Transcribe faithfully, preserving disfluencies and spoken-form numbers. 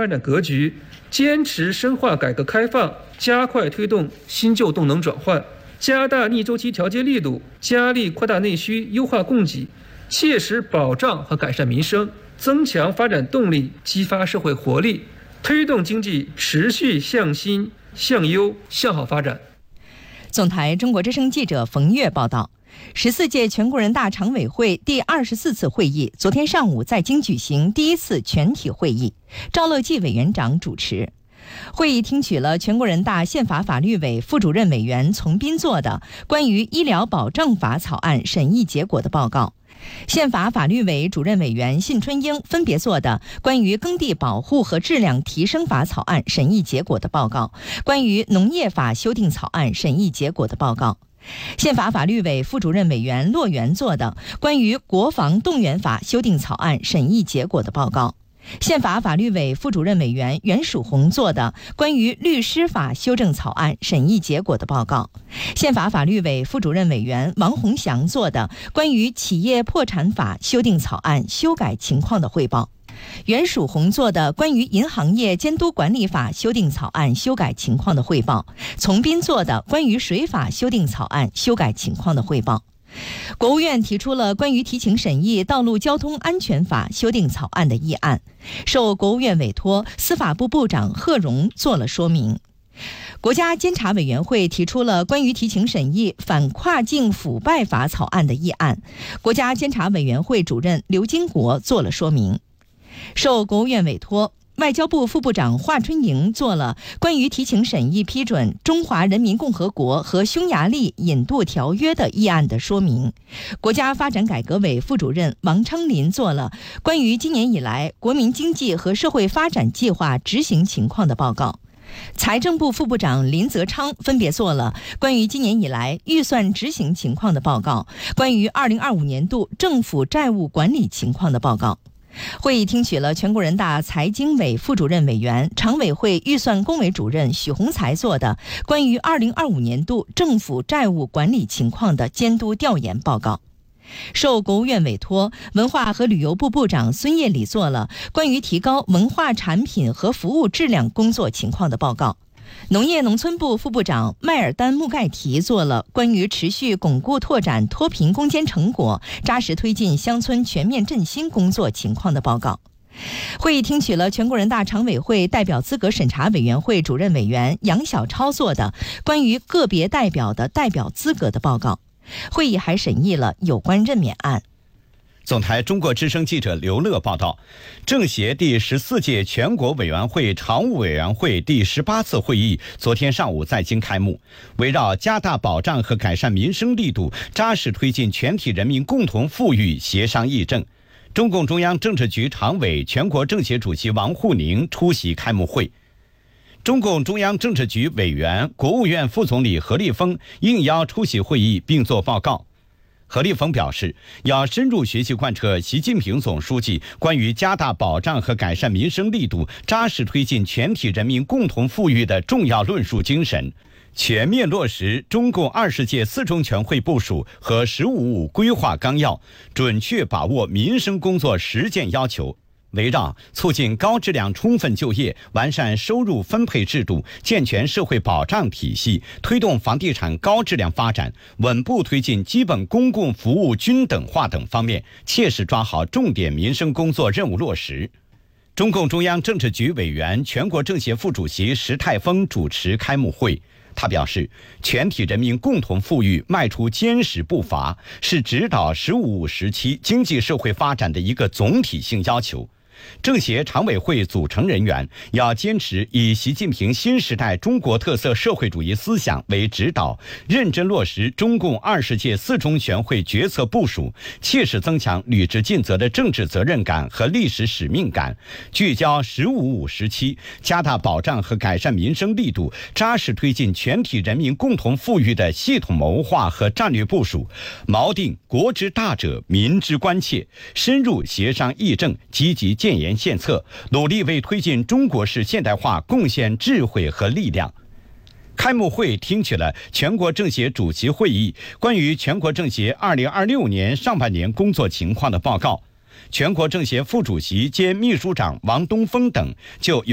发展格局，坚持深化改革开放，加快推动新旧动能转换，加大逆周期调节力度，加力扩大内需，优化供给，切实保障和改善民生，增强发展动力，激发社会活力，推动经济持续向新、向优、向好发展。 总台中国之声记者冯月报道。十四届全国人大常委会第二十四次会议昨天上午在京举行第一次全体会议，赵乐际委员长主持。会议听取了全国人大宪法法律委副主任委员丛斌作的关于医疗保障法草案审议结果的报告，宪法法律委主任委员信春英分别作的关于耕地保护和质量提升法草案审议结果的报告，关于农业法修订草案审议结果的报告。宪法法律委副主任委员骆元作的关于国防动员法修订草案审议结果的报告，宪法法律委副主任委员袁曙红作的关于律师法修正草案审议结果的报告，宪法法律委副主任委员王洪祥作的关于企业破产法修订草案修改情况的汇报，袁曙红作的关于银行业监督管理法修订草案修改情况的汇报，丛斌作的关于水法修订草案修改情况的汇报。国务院提出了关于提请审议道路交通安全法修订草案的议案，受国务院委托，司法部部长贺荣做了说明。国家监察委员会提出了关于提请审议反跨境腐败法草案的议案，国家监察委员会主任刘金国做了说明。受国务院委托，外交部副部长华春莹做了关于提请审议批准《中华人民共和国和匈牙利引渡条约》的议案的说明。国家发展改革委副主任王昌林做了关于今年以来国民经济和社会发展计划执行情况的报告。财政部副部长林泽昌分别做了关于今年以来预算执行情况的报告，关于二零二五年度政府债务管理情况的报告。会议听取了全国人大财经委副主任委员、常委会预算工委主任许宏才作的关于二零二五年度政府债务管理情况的监督调研报告。受国务院委托，文化和旅游部部长孙业礼做了关于提高文化产品和服务质量工作情况的报告。农业农村部副部长迈尔丹穆盖提做了关于持续巩固拓展脱贫攻坚成果，扎实推进乡村全面振兴工作情况的报告。会议听取了全国人大常委会代表资格审查委员会主任委员杨晓超作的关于个别代表的代表资格的报告。会议还审议了有关任免案。 总台中国之声记者刘乐报道，政协第十四届全国委员会常务委员会第十八次会议昨天上午在京开幕。围绕加大保障和改善民生力度，扎实推进全体人民共同富裕协商议政，中共中央政治局常委、全国政协主席王沪宁出席开幕会。中共中央政治局委员、国务院副总理何立峰应邀出席会议并作报告。何立峰表示，要深入学习贯彻习近平总书记关于加大保障和改善民生力度、扎实推进全体人民共同富裕的重要论述精神，全面落实中共二十届四中全会部署和“十五五”规划纲要，准确把握民生工作实践要求。围绕促进高质量充分就业、完善收入分配制度、健全社会保障体系、推动房地产高质量发展、稳步推进基本公共服务均等化等方面，切实抓好重点民生工作任务落实。中共中央政治局委员、全国政协副主席石泰峰主持开幕会。他表示，全体人民共同富裕迈出坚实步伐，是指导“十五五”时期经济社会发展的一个总体性要求。政协常委会组成人员要坚持以习近平新时代中国特色社会主义思想为指导，认真落实中共二十届四中全会决策部署，切实增强履职尽责的政治责任感和历史使命感，聚焦“十五五”时期，加大保障和改善民生力度，扎实推进全体人民共同富裕的系统谋划和战略部署，锚定国之大者，民之关切，深入协商议政，积极建言献策，努力为推进中国式现代化贡献智慧和力量。开幕会听取了全国政协主席会议关于全国政协二零二六年上半年工作情况的报告，全国政协副主席兼秘书长王东峰等就